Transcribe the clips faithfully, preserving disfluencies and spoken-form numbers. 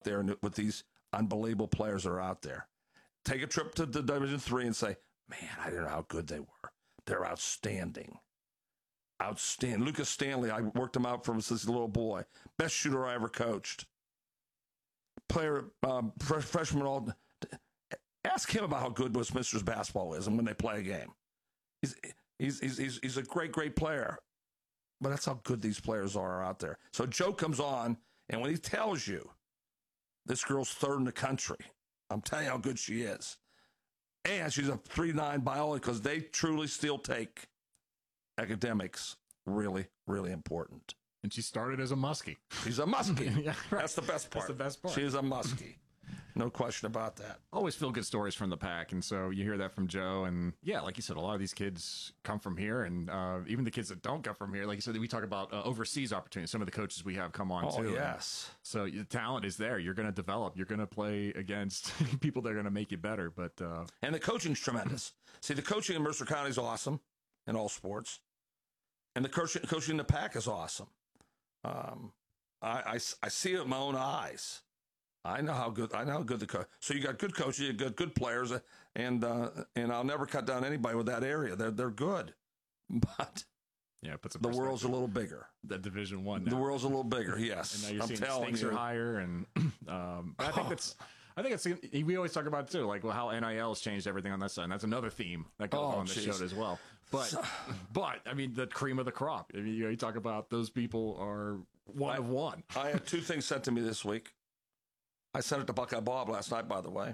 there and with these unbelievable players that are out there. Take a trip to the Division Three and say, man, I didn't know how good they were. They're outstanding. Outstanding. Lucas Stanley, I worked him out from since a little boy. Best shooter I ever coached. Player, um, fresh, freshman, all. Ask him about how good Westminster's basketball is and when they play a game. He's, he's, he's, he's, he's a great, great player. But that's how good these players are out there. So Joe comes on, and when he tells you this girl's third in the country, I'm telling you how good she is. And she's a three nine biology because they truly still take academics really, really important. And she started as a muskie. She's a muskie. Yeah, right. That's the best part. That's the best part. She's a muskie. No question about that. Always feel good stories from the pack, and so you hear that from Joe. And yeah, like you said, a lot of these kids come from here, and uh, even the kids that don't come from here, like you said, we talk about uh, overseas opportunities. Some of the coaches we have come on oh, too. yes. And so the talent is there. You're going to develop. You're going to play against people that are going to make you better. But uh, and the coaching's tremendous. See, the coaching in Mercer County is awesome in all sports, and the coaching, coaching in the pack is awesome. Um, I, I, I see it with my own eyes. I know how good I know how good the coach. So you got good coaches, you got good players, and uh, and I'll never cut down anybody with that area. They're they're good, but yeah, it puts the world's a little bigger. The Division One. The world's a little bigger. Yes, and now you're I'm seeing the stakes you. are higher, and um, I think that's. I think it's. We always talk about it too, like well, how N I L has changed everything on that side. And that's another theme that goes oh, on the show as well. But so, but I mean, the cream of the crop. I mean, you, know, you talk about those people are one I, of one. I had two things sent to me this week. I sent it to Buckeye Bob last night, by the way.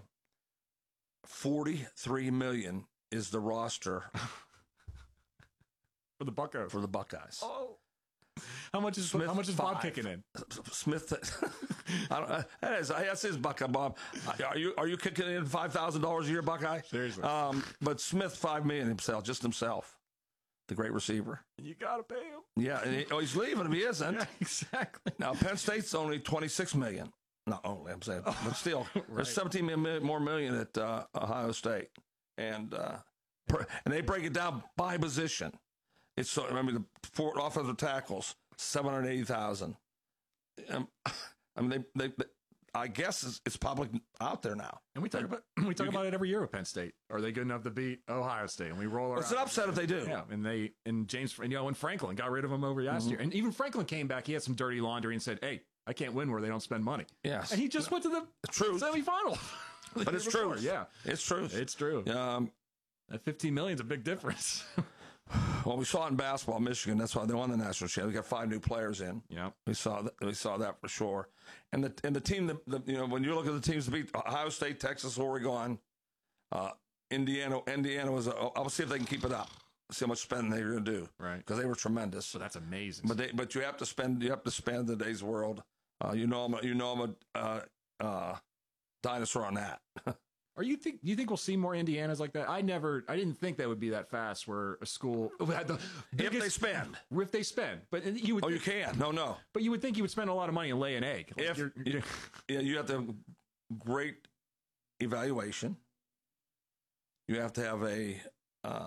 Forty-three million is the roster for the Buckeyes. For the Buckeyes. Oh, how much is Smith how much is five. Bob kicking in? Smith, I don't. Uh, that is that's his Buckeye Bob. Are you are you kicking in five thousand dollars a year, Buckeye? Seriously. Um, but Smith five million himself, just himself, the great receiver. You gotta pay him. Yeah, and he, oh, he's leaving if he isn't. Yeah, exactly. Now Penn State's only twenty-six million. Not only, I'm saying, but still, right. There's seventeen million more million at uh, Ohio State, and uh, per, and they break it down by position. It's so I mean the four offensive tackles, seven hundred eighty thousand. Um, I mean they, they, they I guess it's, it's public out there now. And we talk they, about we talk about it every year with Penn State. Are they good enough to beat Ohio State? And we roll our. It's an upset if they do. Yeah, and they and James and you know and Franklin got rid of him over last mm-hmm. year, and even Franklin came back. He had some dirty laundry and said, "Hey, I can't win where they don't spend money." Yes. And he just went to the truth. semifinal. But it's true. Yeah. It's true. It's true. Um, that fifteen million is a big difference. Well, we saw it in basketball, Michigan. That's why they won the national championship. They got five new players in. Yeah. We saw that. We saw that for sure. And the and the team that, the, you know, when you look at the teams that beat Ohio State, Texas, Oregon, uh, Indiana, Indiana was. A, I'll see if they can keep it up. See how much spending they're going to do. Right. Because they were tremendous. So that's amazing. But they, but you have to spend. You have to spend the today's world. Uh, you know, I'm a, you know, I'm a uh, uh, dinosaur on that. Or you think you think we'll see more Indianas like that? I never, I didn't think that would be that fast. Where a school had the biggest, if they spend, if they spend, but you would. Oh, you can. No, no. But you would think you would spend a lot of money and lay an egg. Like if you're, you're, yeah, you have to have great evaluation. You have to have a uh,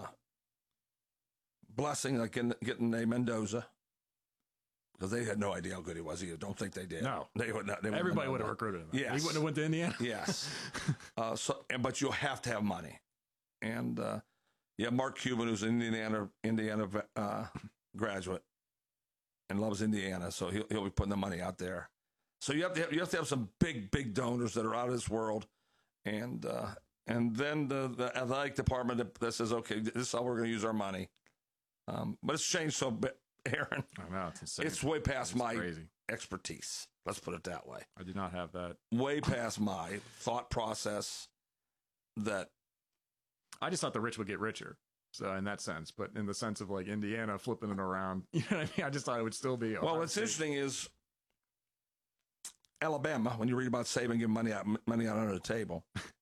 blessing, like in, getting a Mendoza. Because they had no idea how good he was either. Don't think they did. No, they would not. They Everybody would have recruited him. Yes, he wouldn't have went to Indiana. Yes. uh, so, and, but you'll have to have money, and uh, yeah, Mark Cuban, who's an Indiana Indiana uh, graduate, and loves Indiana, so he'll he'll be putting the money out there. So you have to have, you have to have some big big donors that are out of this world, and uh, and then the the athletic department that, that says, okay, this is how we're going to use our money. Um, but it's changed so bit. Aaron, I know, it's insane. It's way past it's my crazy. expertise. Let's put it that way. I do not have that. Way past my thought process. That I just thought the rich would get richer. So in that sense, but in the sense of like Indiana flipping it around, you know what I mean? I just thought it would still be. Well, what's interesting is Alabama. When you read about saving, giving money out, money out under the table,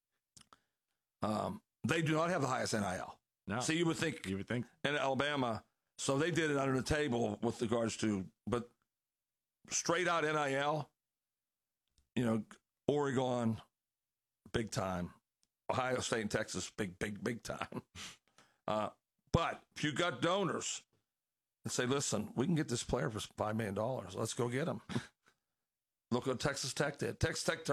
um, they do not have the highest N I L. No. So you would think you would think in Alabama. So they did it under the table with regards to, but straight out N I L, you know, Oregon, big time. Ohio State and Texas, big, big, big time. Uh, but if you got donors that say, listen, we can get this player for five million dollars. Let's go get him. Look what Texas Tech did. Texas Tech